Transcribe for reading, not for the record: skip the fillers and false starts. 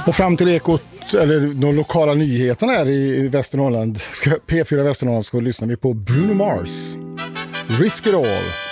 Och fram till Ekot, eller de lokala nyheterna här i Västernorrland, P4 Västernorrland, så lyssnar vi på Bruno Mars. Risk It All.